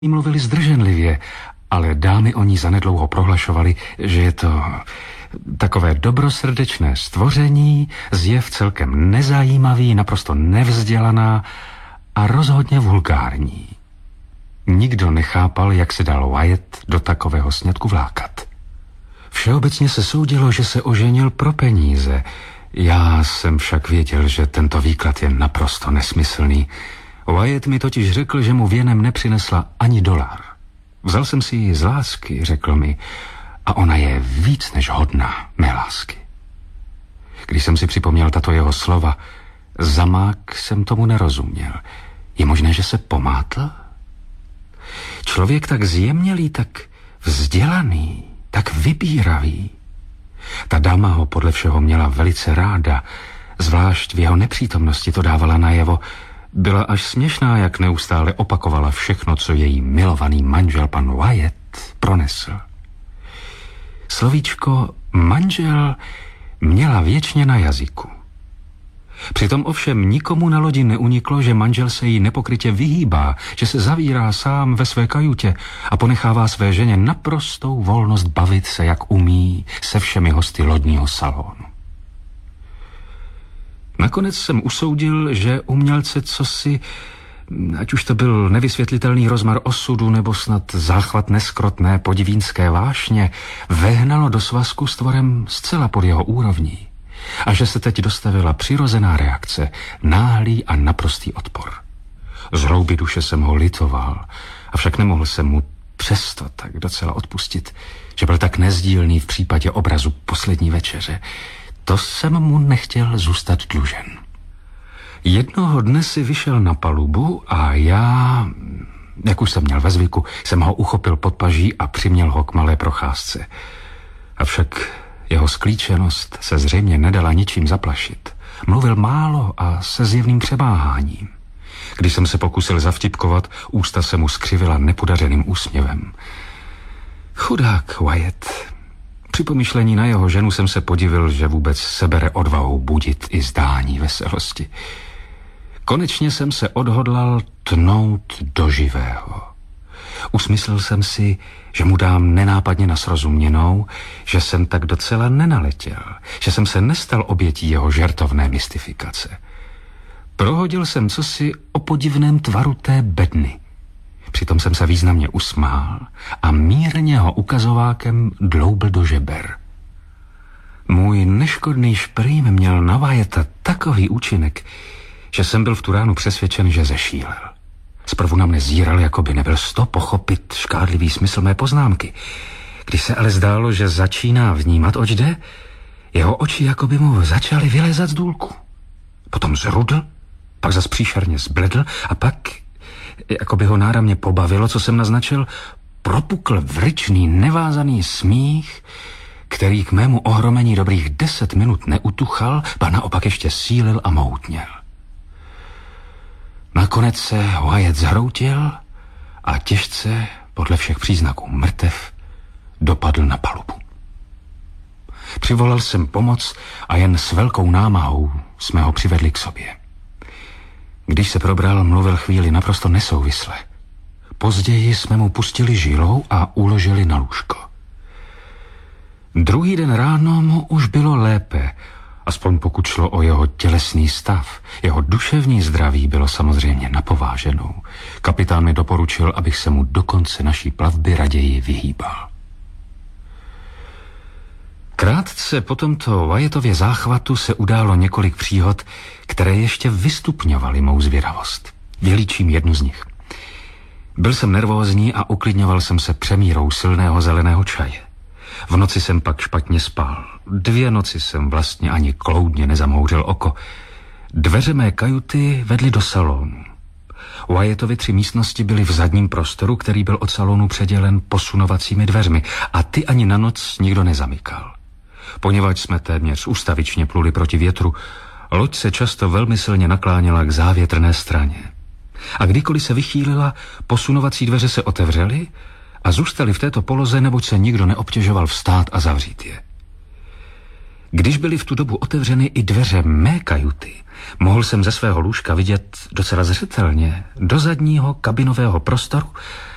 Mluvili zdrženlivě, ale dámy o ní zanedlouho prohlašovaly, že je to takové dobrosrdečné stvoření, zjev celkem nezajímavý, naprosto nevzdělaná a rozhodně vulgární. Nikdo nechápal, jak se dal Wyatt do takového sňatku vlákat. Všeobecně se soudilo, že se oženil pro peníze. Já jsem však věděl, že tento výklad je naprosto nesmyslný. Wyatt mi totiž řekl, že mu věnem nepřinesla ani $1. Vzal jsem si ji z lásky, řekl mi, a ona je víc než hodná mé lásky. Když jsem si připomněl tato jeho slova, zamák jsem tomu nerozuměl. Je možné, že se pomátl? Člověk tak zjemnělý, tak vzdělaný, tak vybíravý. Ta dáma ho podle všeho měla velice ráda, zvlášť v jeho nepřítomnosti to dávala najevo. Byla až směšná, jak neustále opakovala všechno, co její milovaný manžel pan Wyatt pronesl. Slovíčko manžel měla věčně na jazyku. Přitom ovšem nikomu na lodi neuniklo, že manžel se jí nepokrytě vyhýbá, že se zavírá sám ve své kajutě a ponechává své ženě naprostou volnost bavit se, jak umí, se všemi hosty lodního salonu. Nakonec jsem usoudil, že umělce cosi, ať už to byl nevysvětlitelný rozmar osudu nebo snad záchvat neskrotné podivínské vášně, vehnalo do svazku s tvorem zcela pod jeho úrovní a že se teď dostavila přirozená reakce, náhlý a naprostý odpor. Z hloubi duše jsem ho litoval, avšak nemohl jsem mu přesto tak docela odpustit, že byl tak nezdílný v případě obrazu Poslední večeře. To jsem mu nechtěl zůstat dlužen. Jednoho dne si vyšel na palubu a já, jak už jsem měl ve zvyku, jsem ho uchopil pod paží a přiměl ho k malé procházce. Avšak jeho sklíčenost se zřejmě nedala ničím zaplašit. Mluvil málo a se zjevným přemáháním. Když jsem se pokusil zavtipkovat, ústa se mu skřivila nepodařeným úsměvem. Chudák Wyatt. Při pomyšlení na jeho ženu jsem se podivil, že vůbec sebere odvahu budit i zdání veselosti. Konečně jsem se odhodlal tnout do živého. Usmyslel jsem si, že mu dám nenápadně na srozuměnou, že jsem tak docela nenaletěl, že jsem se nestal obětí jeho žertovné mystifikace. Prohodil jsem cosi o podivném tvaru té bedny. Přitom jsem se významně usmál a mírně ho ukazovákem dloubl do žeber. Můj neškodný šprým měl na Wyatta takový účinek, že jsem byl v tu ránu přesvědčen, že zešílel. Zprvu na mne zíral, jako by nebyl sto pochopit škádlivý smysl mé poznámky. Když se ale zdálo, že začíná vnímat, oč jde, jeho oči jako by mu začaly vylezat z důlku. Potom zrudl, pak zas příšerně zbledl a pak, jako by ho náramně pobavilo, co jsem naznačil, propukl vryčný, nevázaný smích, který k mému ohromení dobrých 10 minut neutuchal, ba naopak ještě sílil a moutněl. Nakonec se Wyatt zhroutil a těžce, podle všech příznaků mrtev, dopadl na palubu. Přivolal jsem pomoc a jen s velkou námahou jsme ho přivedli k sobě. Když se probral, mluvil chvíli naprosto nesouvisle. Později jsme mu pustili žilou a uložili na lůžko. Druhý den ráno mu už bylo lépe, aspoň pokud šlo o jeho tělesný stav. Jeho duševní zdraví bylo samozřejmě napováženou. Kapitán mi doporučil, abych se mu do konce naší plavby raději vyhýbal. Krátce po tomto Wyattově záchvatu se událo několik příhod, které ještě vystupňovaly mou zvědavost. Vylíčím jednu z nich. Byl jsem nervózní a uklidňoval jsem se přemírou silného zeleného čaje. V noci jsem pak špatně spal. 2 noci jsem vlastně ani kloudně nezamhouřil oko. Dveře mé kajuty vedly do salonu. Wyattovy 3 místnosti byly v zadním prostoru, který byl od salonu předělen posunovacími dveřmi a ty ani na noc nikdo nezamykal. Poněvadž jsme téměř ustavičně pluli proti větru, loď se často velmi silně nakláněla k závětrné straně. A kdykoliv se vychýlila, posunovací dveře se otevřely a zůstaly v této poloze, neboť se nikdo neobtěžoval vstát a zavřít je. Když byly v tu dobu otevřeny i dveře mé kajuty, mohl jsem ze svého lůžka vidět docela zřetelně do zadního kabinového prostoru